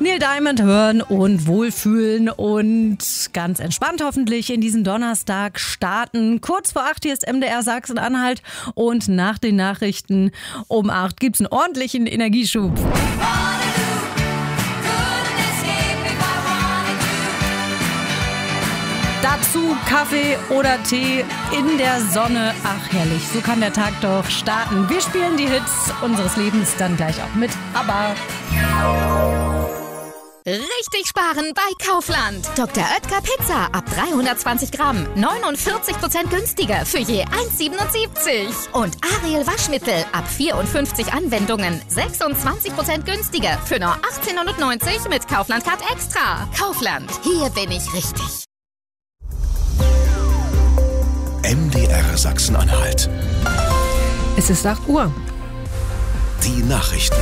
Neil Diamond hören und wohlfühlen und ganz entspannt hoffentlich in diesen Donnerstag starten. Kurz vor 8 hier ist MDR Sachsen-Anhalt und nach den Nachrichten um 8 gibt's einen ordentlichen Energieschub. Dazu Kaffee oder Tee in der Sonne. Ach herrlich, so kann der Tag doch starten. Wir spielen die Hits unseres Lebens dann gleich auch mit ABBA. Richtig sparen bei Kaufland. Dr. Oetker Pizza ab 320 Gramm. 49% günstiger für je 1,77. Und Ariel Waschmittel ab 54 Anwendungen. 26% günstiger für nur 18,90 mit Kaufland Card Extra. Kaufland, hier bin ich richtig. MDR Sachsen-Anhalt. Es ist 8 Uhr. Die Nachrichten.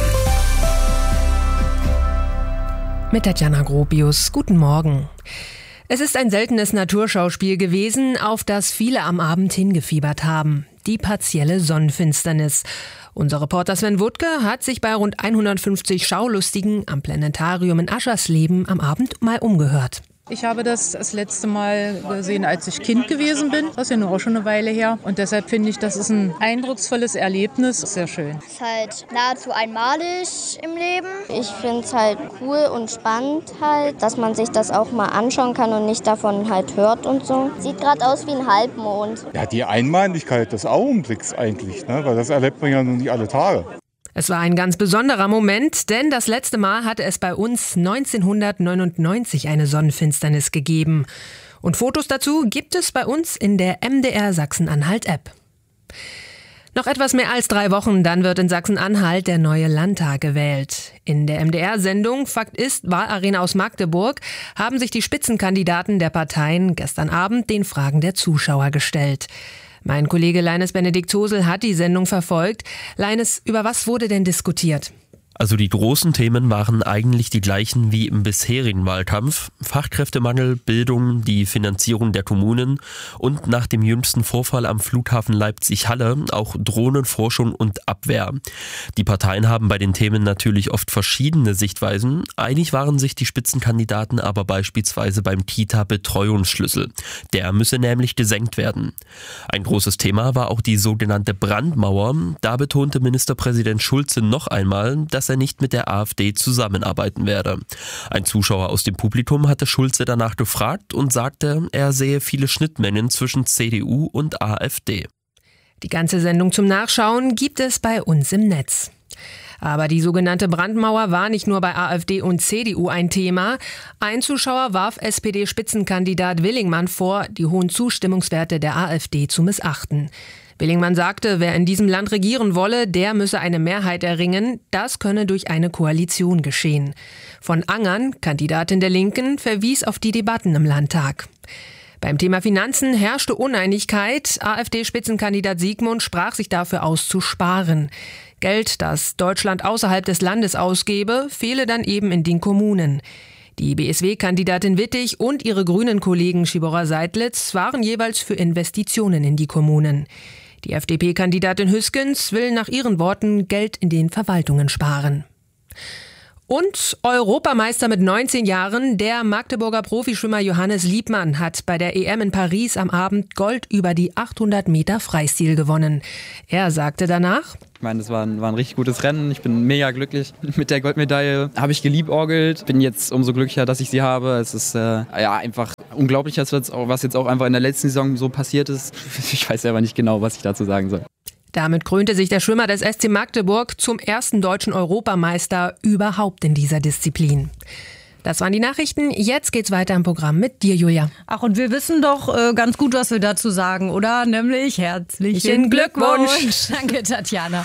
Mit Tatjana Gropius. Guten Morgen. Es ist ein seltenes Naturschauspiel gewesen, auf das viele am Abend hingefiebert haben. Die partielle Sonnenfinsternis. Unser Reporter Sven Wuttke hat sich bei rund 150 Schaulustigen am Planetarium in Aschersleben am Abend mal umgehört. Ich habe das letzte Mal gesehen, als ich Kind gewesen bin. Das ist ja nur auch schon eine Weile her. Und deshalb finde ich, das ist ein eindrucksvolles Erlebnis. Sehr schön. Es ist halt nahezu einmalig im Leben. Ich finde es halt cool und spannend halt, dass man sich das auch mal anschauen kann und nicht davon halt hört und so. Sieht gerade aus wie ein Halbmond. Ja, die Einmaligkeit des Augenblicks eigentlich, ne? Weil das erlebt man ja nun nicht alle Tage. Es war ein ganz besonderer Moment, denn das letzte Mal hatte es bei uns 1999 eine Sonnenfinsternis gegeben. Und Fotos dazu gibt es bei uns in der MDR Sachsen-Anhalt-App. Noch etwas mehr als 3 Wochen, dann wird in Sachsen-Anhalt der neue Landtag gewählt. In der MDR-Sendung Fakt ist, Wahlarena aus Magdeburg haben sich die Spitzenkandidaten der Parteien gestern Abend den Fragen der Zuschauer gestellt. Mein Kollege Leines Benedikt Hosel hat die Sendung verfolgt. Leines, über was wurde denn diskutiert? Also die großen Themen waren eigentlich die gleichen wie im bisherigen Wahlkampf. Fachkräftemangel, Bildung, die Finanzierung der Kommunen und nach dem jüngsten Vorfall am Flughafen Leipzig-Halle auch Drohnenforschung und Abwehr. Die Parteien haben bei den Themen natürlich oft verschiedene Sichtweisen. Einig waren sich die Spitzenkandidaten aber beispielsweise beim Kita-Betreuungsschlüssel. Der müsse nämlich gesenkt werden. Ein großes Thema war auch die sogenannte Brandmauer. Da betonte Ministerpräsident Schulze noch einmal, dass er nicht mit der AfD zusammenarbeiten werde. Ein Zuschauer aus dem Publikum hatte Schulze danach gefragt und sagte, er sehe viele Schnittmengen zwischen CDU und AfD. Die ganze Sendung zum Nachschauen gibt es bei uns im Netz. Aber die sogenannte Brandmauer war nicht nur bei AfD und CDU ein Thema. Ein Zuschauer warf SPD-Spitzenkandidat Willingmann vor, die hohen Zustimmungswerte der AfD zu missachten. Willingmann sagte, wer in diesem Land regieren wolle, der müsse eine Mehrheit erringen. Das könne durch eine Koalition geschehen. Von Angern, Kandidatin der Linken, verwies auf die Debatten im Landtag. Beim Thema Finanzen herrschte Uneinigkeit. AfD-Spitzenkandidat Siegmund sprach sich dafür aus, zu sparen. Geld, das Deutschland außerhalb des Landes ausgebe, fehle dann eben in den Kommunen. Die BSW-Kandidatin Wittig und ihre grünen Kollegen Schiborer-Seidlitz waren jeweils für Investitionen in die Kommunen. Die FDP-Kandidatin Hüskens will nach ihren Worten Geld in den Verwaltungen sparen. Und Europameister mit 19 Jahren, der Magdeburger Profischwimmer Johannes Liebmann hat bei der EM in Paris am Abend Gold über die 800 Meter Freistil gewonnen. Er sagte danach: Ich meine, das war ein richtig gutes Rennen. Ich bin mega glücklich mit der Goldmedaille. Habe ich geliebäugelt. Bin jetzt umso glücklicher, dass ich sie habe. Es ist einfach unglaublich, was jetzt auch einfach in der letzten Saison so passiert ist. Ich weiß selber nicht genau, was ich dazu sagen soll. Damit krönte sich der Schwimmer des SC Magdeburg zum ersten deutschen Europameister überhaupt in dieser Disziplin. Das waren die Nachrichten. Jetzt geht's weiter im Programm mit dir, Julia. Ach, und wir wissen doch ganz gut, was wir dazu sagen, oder? Nämlich herzlichen Glückwunsch. Danke, Tatjana.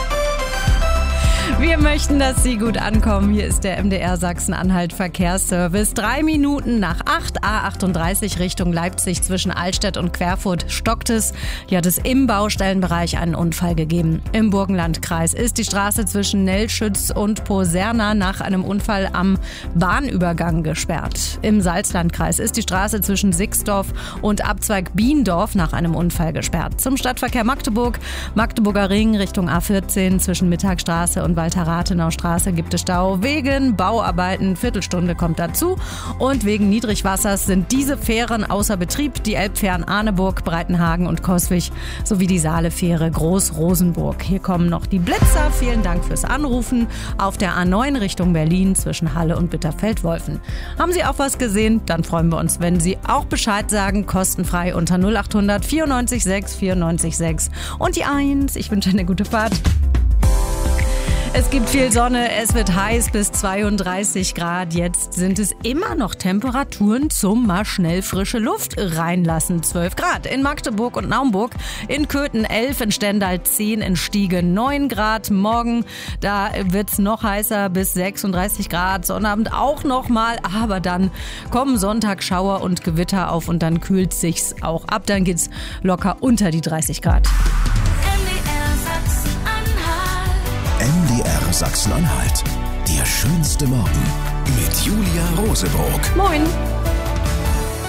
Wir möchten, dass Sie gut ankommen. Hier ist der MDR Sachsen-Anhalt Verkehrsservice. 3 Minuten nach 8, A38 Richtung Leipzig zwischen Altstedt und Querfurt stockt es. Hier hat es im Baustellenbereich einen Unfall gegeben. Im Burgenlandkreis ist die Straße zwischen Nellschütz und Poserna nach einem Unfall am Bahnübergang gesperrt. Im Salzlandkreis ist die Straße zwischen Sixdorf und Abzweig Biendorf nach einem Unfall gesperrt. Zum Stadtverkehr Magdeburg, Magdeburger Ring Richtung A14 zwischen Mittagstraße und Walter-Rathenau Straße gibt es Stau wegen Bauarbeiten. Viertelstunde kommt dazu. Und wegen Niedrigwassers sind diese Fähren außer Betrieb. Die Elbfähren Arneburg, Breitenhagen und Coswig sowie die Saalefähre Groß-Rosenburg. Hier kommen noch die Blitzer. Vielen Dank fürs Anrufen. Auf der A9 Richtung Berlin zwischen Halle und Bitterfeld-Wolfen. Haben Sie auch was gesehen? Dann freuen wir uns, wenn Sie auch Bescheid sagen. Kostenfrei unter 0800 94 6 94 6 und die 1. Ich wünsche eine gute Fahrt. Es gibt viel Sonne, es wird heiß bis 32 Grad. Jetzt sind es immer noch Temperaturen zum mal schnell frische Luft reinlassen. 12 Grad in Magdeburg und Naumburg, in Köthen 11, in Stendal 10, in Stiege 9 Grad. Morgen, da wird's noch heißer bis 36 Grad. Sonnabend auch noch mal, aber dann kommen Sonntag Schauer und Gewitter auf und dann kühlt sich's auch ab. Dann geht's locker unter die 30 Grad. MDR Sachsen-Anhalt. Der schönste Morgen mit Julia Rosebroock. Moin.